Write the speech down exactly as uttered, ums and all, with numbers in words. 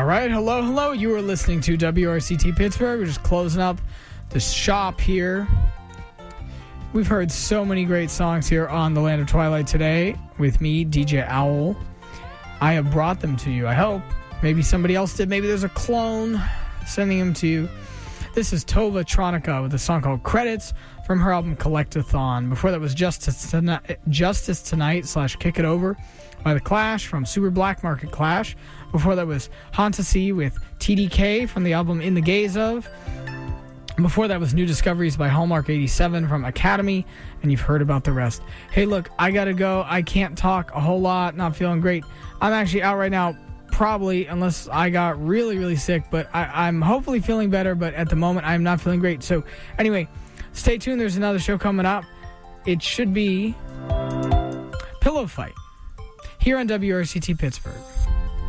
right, hello, hello. You are listening to W R C T Pittsburgh. We're just closing up the shop here. We've heard so many great songs here on The Land of Twilight today with me, D J Owl. I have brought them to you, I hope. Maybe somebody else did. Maybe there's a clone sending them to you. This is Tova Tronica with a song called Credits from her album Collectathon. Before that was Justice Tonight, Justice Tonight slash Kick It Over by The Clash from Super Black Market Clash. Before that was Hantasy with T D K from the album In the Gaze Of. Before that was New Discoveries by Hallmark eighty-seven from Academy, and you've heard about the rest. Hey, look, I gotta go. I can't talk a whole lot, not feeling great. I'm actually out right now, probably, unless I got really, really sick, but I, I'm hopefully feeling better, but at the moment, I'm not feeling great. So, anyway, stay tuned. There's another show coming up. It should be Pillow Fight here on W R C T Pittsburgh.